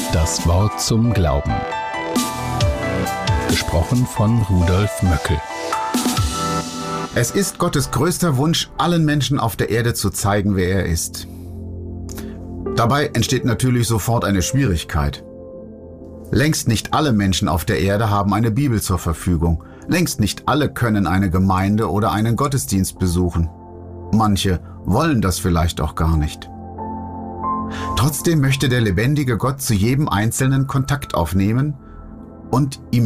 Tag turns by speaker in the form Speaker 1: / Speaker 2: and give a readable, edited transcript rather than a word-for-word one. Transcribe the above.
Speaker 1: Das Wort zum Glauben. Gesprochen von Rudolf Möckel.
Speaker 2: Es ist Gottes größter Wunsch, allen Menschen auf der Erde zu zeigen, wer er ist. Dabei entsteht natürlich sofort eine Schwierigkeit. Längst nicht alle Menschen auf der Erde haben eine Bibel zur Verfügung. Längst nicht alle können eine Gemeinde oder einen Gottesdienst besuchen. Manche wollen das vielleicht auch gar nicht. Trotzdem möchte der lebendige Gott zu jedem Einzelnen Kontakt aufnehmen und ihm